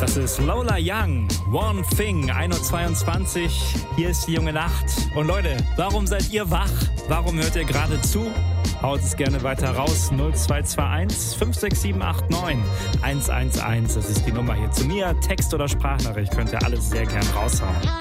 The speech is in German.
Das ist Lola Young, One Thing, 1.22 Uhr. Hier ist die junge Nacht. Und Leute, warum seid ihr wach? Warum hört ihr gerade zu? Haut es gerne weiter raus. 0221 56789 111. Das ist die Nummer hier zu mir. Text oder Sprachnachricht könnt ihr alles sehr gern raushauen.